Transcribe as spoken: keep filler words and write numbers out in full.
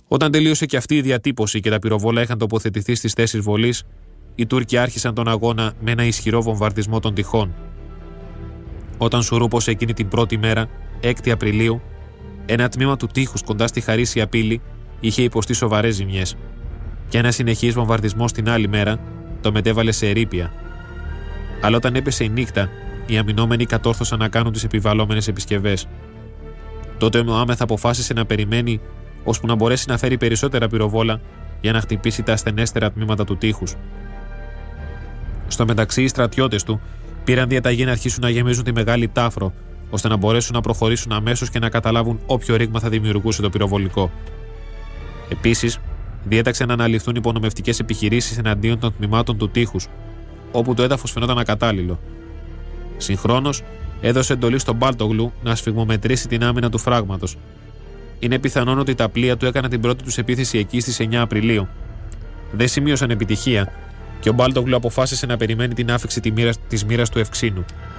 Όταν τελείωσε και αυτή η διατύπωση και τα πυροβόλα είχαν τοποθετηθεί στις θέσεις βολής, οι Τούρκοι άρχισαν τον αγώνα με ένα ισχυρό βομβαρδισμό των τυχών. Όταν σουρούπωσε εκείνη την πρώτη μέρα, έκτη Απριλίου, ένα τμήμα του τείχους κοντά στη Χαρίσια πύλη είχε υποστεί σοβαρές ζημιές, και ένα συνεχής βομβαρδισμός την άλλη μέρα το μετέβαλε σε ερείπια. Αλλά όταν έπεσε η νύχτα, οι αμυνόμενοι κατόρθωσαν να κάνουν τις επιβαλλόμενες επισκευές. Τότε ο Μωάμεθ αποφάσισε να περιμένει ώσπου να μπορέσει να φέρει περισσότερα πυροβόλα για να χτυπήσει τα ασθενέστερα τμήματα του τείχους. Στο μεταξύ, οι στρατιώτες του πήραν διαταγή να αρχίσουν να γεμίζουν τη μεγάλη τάφρο, ώστε να μπορέσουν να προχωρήσουν αμέσως και να καταλάβουν όποιο ρήγμα θα δημιουργούσε το πυροβολικό. Επίσης, διέταξαν να αναλυφθούν υπονομευτικές επιχειρήσεις εναντίον των τμήματων του τείχους, όπου το έδαφος φαινόταν ακατάλληλο. Συγχρόνως, έδωσε εντολή στον Μπάλτογλου να σφιγμομετρήσει την άμυνα του φράγματος. Είναι πιθανόν ότι τα πλοία του έκαναν την πρώτη τους επίθεση εκεί στις εννιά Απριλίου. Δεν σημείωσαν επιτυχία και ο Μπάλτογλου αποφάσισε να περιμένει την άφιξη της μοίρας του Ευξήνου.